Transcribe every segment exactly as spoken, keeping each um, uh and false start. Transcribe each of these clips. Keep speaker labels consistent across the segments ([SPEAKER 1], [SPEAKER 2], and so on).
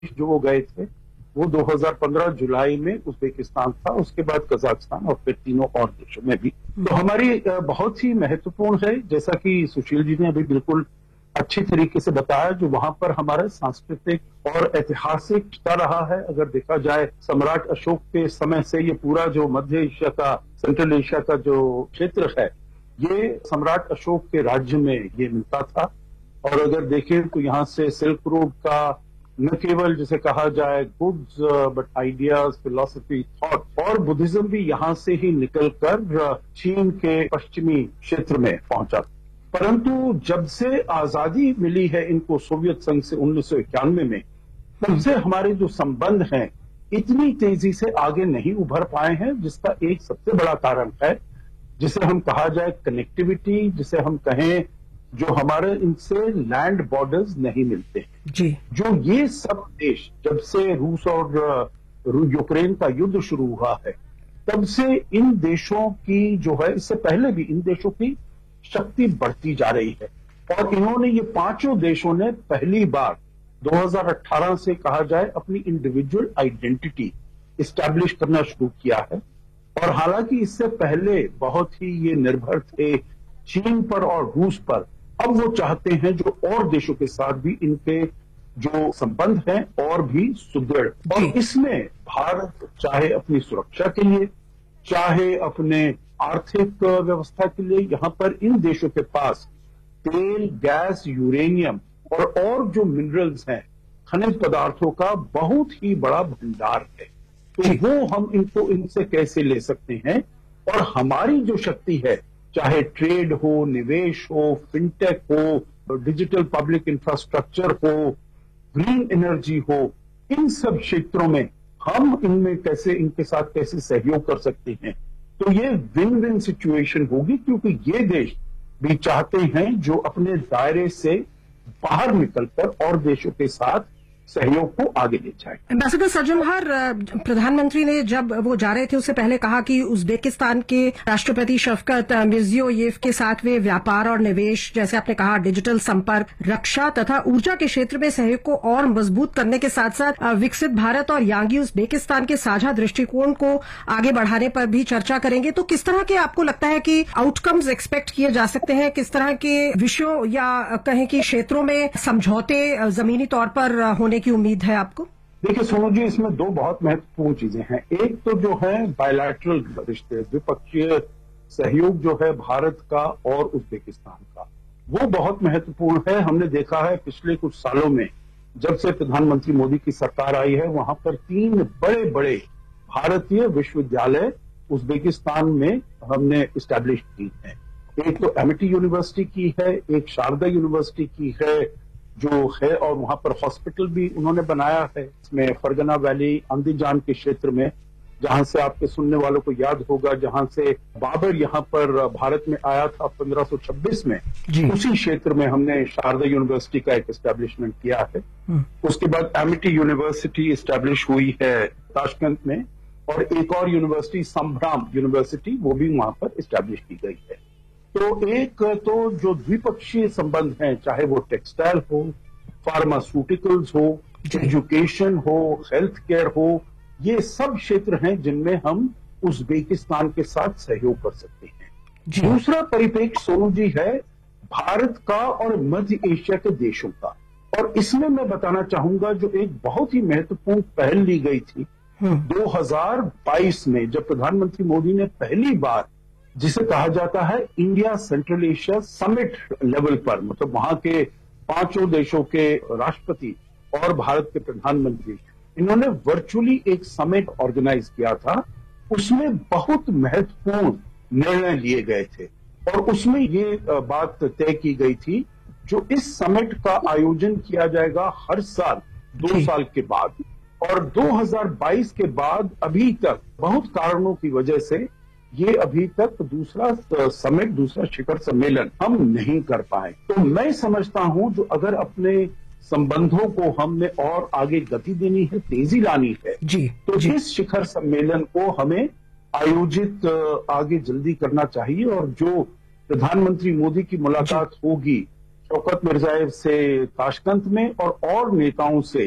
[SPEAKER 1] जो वो गए थे वो दो हज़ार पंद्रह जुलाई में उज्बेकिस्तान था, उसके बाद कजाकिस्तान और फिर तीनों और देशों में भी। तो हमारी बहुत ही महत्वपूर्ण है, जैसा कि सुशील जी ने अभी बिल्कुल अच्छी तरीके से बताया, जो वहां पर हमारा सांस्कृतिक और ऐतिहासिक रिश्ता रहा है। अगर देखा जाए सम्राट अशोक के समय से ये पूरा जो मध्य एशिया का, सेंट्रल एशिया का जो क्षेत्र है, ये सम्राट अशोक के राज्य में ये मिलता था। और अगर देखें तो यहाँ से सिल्क रोड का न केवल जिसे कहा जाए goods but ideas, philosophy, thought और बुद्धिज्म भी यहाँ से ही निकलकर चीन के पश्चिमी क्षेत्र में पहुंचा। परंतु जब से आजादी मिली है इनको सोवियत संघ से उन्नीस सौ इक्यानवे में, तब से हमारे जो संबंध हैं इतनी तेजी से आगे नहीं उभर पाए हैं, जिसका एक सबसे बड़ा कारण है जिसे हम कहा जाए कनेक्टिविटी, जिसे हम कहें जो हमारे इनसे लैंड बॉर्डर्स नहीं मिलते हैं
[SPEAKER 2] जी।
[SPEAKER 1] जो ये सब देश, जब से रूस और यूक्रेन का युद्ध शुरू हुआ है, तब से इन देशों की जो है, इससे पहले भी इन देशों की शक्ति बढ़ती जा रही है। और इन्होंने, ये पांचों देशों ने पहली बार दो हज़ार अठारह से कहा जाए अपनी इंडिविजुअल आइडेंटिटी इस्टेब्लिश करना शुरू किया है। और हालांकि इससे पहले बहुत ही ये निर्भर थे चीन पर और रूस पर, अब वो चाहते हैं जो और देशों के साथ भी इनके जो संबंध हैं और भी सुदृढ़। और इसमें भारत चाहे अपनी सुरक्षा के लिए, चाहे अपने आर्थिक व्यवस्था के लिए, यहाँ पर इन देशों के पास तेल, गैस, यूरेनियम और और जो मिनरल्स हैं, खनिज पदार्थों का बहुत ही बड़ा भंडार है। तो वो हम इनको इनसे कैसे ले सकते हैं। और हमारी जो शक्ति है, चाहे ट्रेड हो, निवेश हो, फिनटेक हो, डिजिटल पब्लिक इंफ्रास्ट्रक्चर हो, ग्रीन एनर्जी हो, इन सब क्षेत्रों में हम इनमें कैसे, इनके साथ कैसे सहयोग कर सकते हैं। तो ये विन विन सिचुएशन होगी, क्योंकि ये देश भी चाहते हैं जो अपने दायरे से बाहर निकलकर और देशों के साथ सहयोग को आगे ले जाए।
[SPEAKER 2] एम्बेसडर सरजनहार, प्रधानमंत्री ने जब वो जा रहे थे उससे पहले कहा कि उज्बेकिस्तान के राष्ट्रपति शफकत मिर्जियोयेव के साथ वे व्यापार और निवेश, जैसे आपने कहा, डिजिटल संपर्क, रक्षा तथा ऊर्जा के क्षेत्र में सहयोग को और मजबूत करने के साथ साथ विकसित भारत और यांगी उज्बेकिस्तान के साझा दृष्टिकोण को आगे बढ़ाने पर भी चर्चा करेंगे। तो किस तरह के आपको लगता है कि आउटकम्स एक्सपेक्ट किए जा सकते हैं? किस तरह के विषयों या कहें कि क्षेत्रों में समझौते जमीनी तौर पर होने की उम्मीद है आपको?
[SPEAKER 1] देखिए सोनू जी, इसमें दो बहुत महत्वपूर्ण चीजें हैं। एक तो जो है बायलैटरल रिश्ते, द्विपक्षीय सहयोग जो है भारत का और उज्बेकिस्तान का, वो बहुत महत्वपूर्ण है। हमने देखा है पिछले कुछ सालों में, जब से प्रधानमंत्री मोदी की सरकार आई है, वहां पर तीन बड़े बड़े भारतीय विश्वविद्यालय उज्बेकिस्तान में हमने इस्टेब्लिश की है। एक तो एमिटी यूनिवर्सिटी की है, एक शारदा यूनिवर्सिटी की है जो है, और वहां पर हॉस्पिटल भी उन्होंने बनाया है। इसमें फरगना वैली, अंदीजान के क्षेत्र में, जहां से आपके सुनने वालों को याद होगा, जहां से बाबर यहाँ पर भारत में आया था पंद्रह सौ छब्बीस में, उसी क्षेत्र में हमने शारदा यूनिवर्सिटी का एक एस्टेब्लिशमेंट किया है। उसके बाद एमिटी यूनिवर्सिटी एस्टेब्लिश हुई है ताशकंद में, और एक और यूनिवर्सिटी संभ्राम यूनिवर्सिटी, वो भी वहां पर एस्टेब्लिश की गई है। तो एक तो जो द्विपक्षीय संबंध हैं, चाहे वो टेक्सटाइल हो, फार्मास्यूटिकल्स हो, एजुकेशन हो, हेल्थ केयर हो, ये सब क्षेत्र हैं जिनमें हम उज्बेकिस्तान के साथ सहयोग कर सकते हैं। दूसरा परिप्रेक्ष्य सोनू जी है भारत का और मध्य एशिया के देशों का, और इसमें मैं बताना चाहूंगा जो एक बहुत ही महत्वपूर्ण पहल ली गई थी दो हज़ार बाईस में, जब प्रधानमंत्री मोदी ने पहली बार, जिसे कहा जाता है India central Asia summit level पर, मतलब वहां के पांचों देशों के राष्ट्रपति और भारत के प्रधानमंत्री, इन्होंने वर्चुअली एक समिट ऑर्गेनाइज किया था। उसमें बहुत महत्वपूर्ण निर्णय लिए गए थे, और उसमें ये बात तय की गई थी जो इस समिट का आयोजन किया जाएगा हर साल दो साल के बाद, और दो हज़ार बाईस के बाद अभी तक बहुत कारणों की वजह से ये अभी तक दूसरा समिट, दूसरा शिखर सम्मेलन हम नहीं कर पाए। तो मैं समझता हूं जो अगर अपने संबंधों को हमने और आगे गति देनी है, तेजी लानी है, जी, तो जी. इस शिखर सम्मेलन को हमें आयोजित आगे जल्दी करना चाहिए। और जो प्रधानमंत्री मोदी की मुलाकात होगी शौकत मिर्जियोयेव से ताशकंद में और और नेताओं से,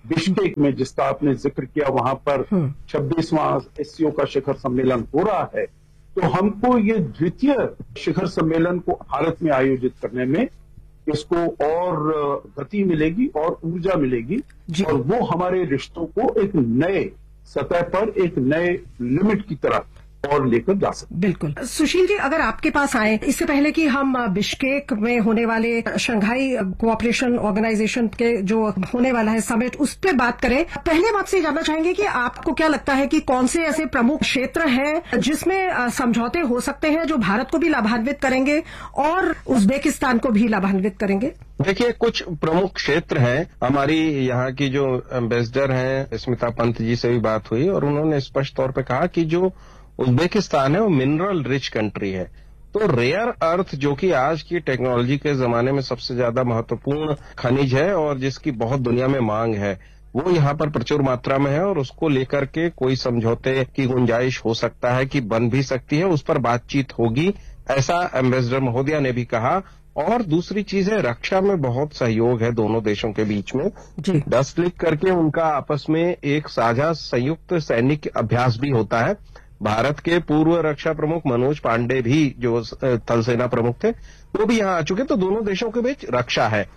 [SPEAKER 1] बिश्केक में जिसका आपने जिक्र किया, वहां पर छब्बीसवां एससीओ का शिखर सम्मेलन हो रहा है, तो हमको ये द्वितीय शिखर सम्मेलन को भारत में आयोजित करने में इसको और गति मिलेगी और ऊर्जा मिलेगी और वो हमारे रिश्तों को एक नए सतह पर, एक नए लिमिट की तरफ और लेकर जा सकते।
[SPEAKER 2] बिल्कुल। सुशील जी, अगर आपके पास आए, इससे पहले कि हम बिश्केक में होने वाले शंघाई कोऑपरेशन ऑर्गेनाइजेशन के जो होने वाला है समिट, उस पर बात करें, पहले हम आपसे जानना चाहेंगे कि आपको क्या लगता है कि कौन से ऐसे प्रमुख क्षेत्र हैं जिसमें समझौते हो सकते हैं जो भारत को भी लाभान्वित करेंगे और उज्बेकिस्तान को भी लाभान्वित करेंगे?
[SPEAKER 3] देखिए, कुछ प्रमुख क्षेत्र हैं। हमारी यहाँ की जो एम्बेसडर हैं स्मिता पंत जी से भी बात हुई और उन्होंने स्पष्ट तौर पर कहा कि जो उज्बेकिस्तान है वो मिनरल रिच कंट्री है, तो रेयर अर्थ जो कि आज की टेक्नोलॉजी के जमाने में सबसे ज्यादा महत्वपूर्ण खनिज है और जिसकी बहुत दुनिया में मांग है, वो यहाँ पर प्रचुर मात्रा में है और उसको लेकर के कोई समझौते की गुंजाइश हो सकता है कि बन भी सकती है, उस पर बातचीत होगी, ऐसा एम्बेसडर महोदया ने भी कहा। और दूसरी चीज है, रक्षा में बहुत सहयोग है दोनों देशों के बीच में। दस लिख करके उनका आपस में एक साझा संयुक्त सैनिक अभ्यास भी होता है। भारत के पूर्व रक्षा प्रमुख मनोज पांडे भी जो थल सेना प्रमुख थे वो भी यहाँ आ चुके, तो दोनों देशों के बीच रक्षा है।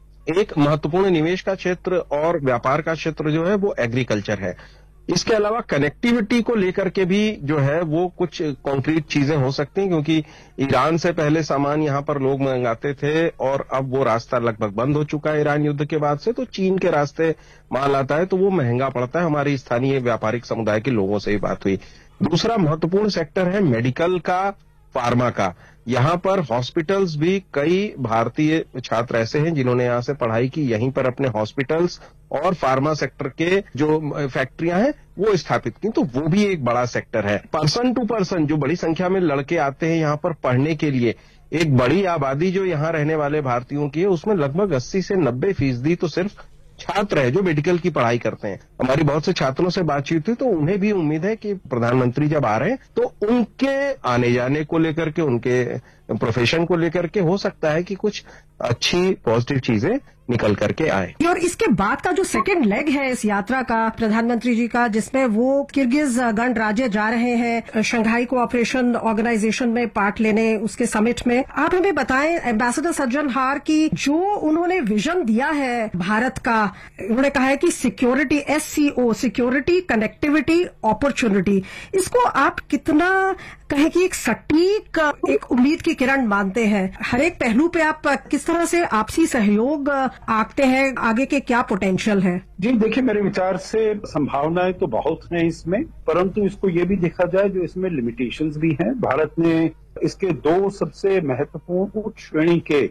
[SPEAKER 3] एक महत्वपूर्ण निवेश का क्षेत्र और व्यापार का क्षेत्र जो है वो एग्रीकल्चर है। इसके अलावा कनेक्टिविटी को लेकर के भी जो है वो कुछ कॉन्क्रीट चीजें हो सकती हैं, क्योंकि ईरान से पहले सामान यहाँ पर लोग मंगाते थे और अब वो रास्ता लगभग बंद हो चुका है ईरान युद्ध के बाद से, तो चीन के रास्ते माल आता है तो वो महंगा पड़ता है। हमारी स्थानीय व्यापारिक समुदाय के लोगों से ही बात हुई। दूसरा महत्वपूर्ण सेक्टर है मेडिकल का, फार्मा का। यहाँ पर हॉस्पिटल्स भी, कई भारतीय छात्र ऐसे हैं जिन्होंने यहाँ से पढ़ाई की, यहीं पर अपने हॉस्पिटल्स और फार्मा सेक्टर के जो फैक्ट्रियां हैं वो स्थापित की, तो वो भी एक बड़ा सेक्टर है। पर्सन टू पर्सन जो बड़ी संख्या में लड़के आते हैं यहाँ पर पढ़ने के लिए, एक बड़ी आबादी जो यहाँ रहने वाले भारतीयों की है, उसमें लगभग अस्सी से नब्बे फीसदी तो सिर्फ छात्र है जो मेडिकल की पढ़ाई करते हैं। हमारी बहुत से छात्रों से बातचीत हुई तो उन्हें भी उम्मीद है कि प्रधानमंत्री जब आ रहे हैं तो उनके आने जाने को लेकर के, उनके प्रोफेशन को लेकर के हो सकता है कि कुछ अच्छी पॉजिटिव चीजें निकल करके आए।
[SPEAKER 2] और इसके बाद का जो सेकंड लेग है इस यात्रा का प्रधानमंत्री जी का, जिसमें वो किर्गिज गणराज्य जा रहे हैं शंघाई कोऑपरेशन ऑर्गेनाइजेशन में पार्ट लेने, उसके समिट में, आप हमें बताएं एम्बेसडर सज्जन हार की जो उन्होंने विजन दिया है भारत का, उन्होंने कहा है कि सिक्योरिटी, एस सी ओ, सिक्योरिटी, कनेक्टिविटी, अपॉर्चुनिटी, इसको आप कितना कहें कि एक सटीक, एक उम्मीद की किरण मानते हैं? हर एक पहलू पे आप किस तरह से आपसी सहयोग आंकते हैं? आगे के क्या पोटेंशियल है?
[SPEAKER 1] जी देखिए, मेरे विचार से संभावनाएं तो बहुत हैं इसमें, परंतु इसको ये भी देखा जाए जो इसमें लिमिटेशंस भी हैं। भारत ने इसके दो सबसे महत्वपूर्ण उच्च श्रेणी के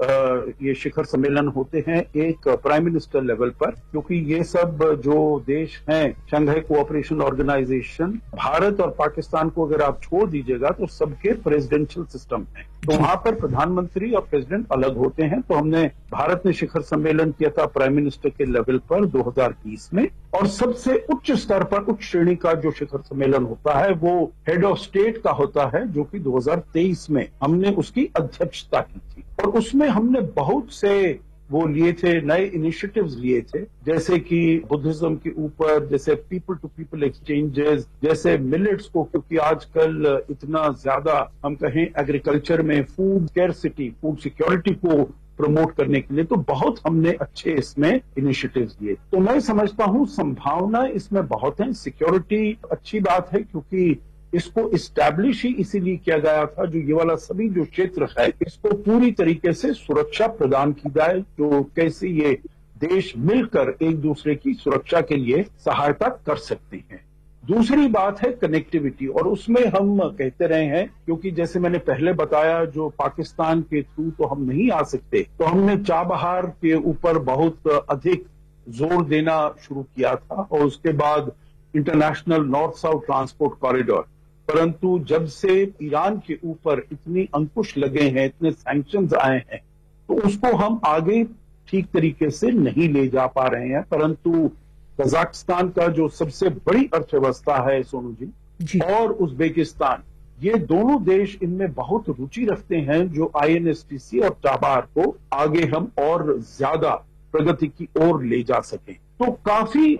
[SPEAKER 1] ये शिखर सम्मेलन होते हैं, एक प्राइम मिनिस्टर लेवल पर, क्योंकि ये सब जो देश हैं शंघाई कोऑपरेशन ऑर्गेनाइजेशन, भारत और पाकिस्तान को अगर आप छोड़ दीजिएगा तो सबके प्रेसिडेंशियल सिस्टम है, तो वहां पर प्रधानमंत्री और प्रेसिडेंट अलग होते हैं। तो हमने, भारत ने शिखर सम्मेलन किया था प्राइम मिनिस्टर के लेवल पर दो हज़ार बीस में, और सबसे उच्च स्तर पर उच्च श्रेणी का जो शिखर सम्मेलन होता है वो हेड ऑफ स्टेट का होता है, जो कि दो हज़ार तेईस में हमने उसकी अध्यक्षता की थी। और उसमें हमने बहुत से वो लिए थे, नए इनिशिएटिव्स लिए थे, जैसे कि बुद्धिज्म के ऊपर, जैसे पीपल टू पीपल एक्सचेंजेस, जैसे मिलेट्स को, क्योंकि आजकल इतना ज्यादा हम कहें एग्रीकल्चर में फूड स्कैर्सिटी, फूड सिक्योरिटी को प्रमोट करने के लिए, तो बहुत हमने अच्छे इसमें इनिशिएटिव्स लिए। तो मैं समझता हूं संभावना इसमें बहुत है। सिक्योरिटी अच्छी बात है क्योंकि इसको इस्टेब्लिश ही इसीलिए किया गया था, जो ये वाला सभी जो क्षेत्र है इसको पूरी तरीके से सुरक्षा प्रदान की जाए, जो कैसे ये देश मिलकर एक दूसरे की सुरक्षा के लिए सहायता कर सकते हैं। दूसरी बात है कनेक्टिविटी, और उसमें हम कहते रहे हैं, क्योंकि जैसे मैंने पहले बताया जो पाकिस्तान के थ्रू तो हम नहीं आ सकते, तो हमने चाबहार के ऊपर बहुत अधिक जोर देना शुरू किया था, और उसके बाद international north south transport corridor. परंतु जब से ईरान के ऊपर इतनी अंकुश लगे हैं, इतने सैंक्शंस आए हैं, तो उसको हम आगे ठीक तरीके से नहीं ले जा पा रहे हैं। परंतु कजाकिस्तान का जो सबसे बड़ी अर्थव्यवस्था है सोनू जी, जी, और उज्बेकिस्तान, ये दोनों देश इनमें बहुत रुचि रखते हैं, जो I N S T C और चाबहार को आगे हम और ज्यादा प्रगति की ओर ले जा सकें। तो काफी